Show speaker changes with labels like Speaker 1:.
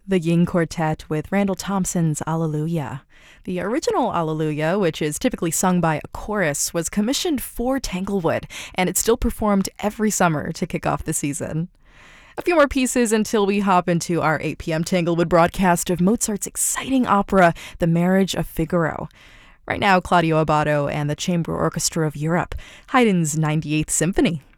Speaker 1: The Ying Quartet with Randall Thompson's Alleluia. The original Alleluia, which is typically sung by a chorus, was commissioned for Tanglewood, and it's still performed every summer to kick off the season. A few more pieces until we hop into our 8 p.m. Tanglewood broadcast of Mozart's exciting opera, The Marriage of Figaro. Right now, Claudio Abbado and the Chamber Orchestra of Europe, Haydn's 98th Symphony.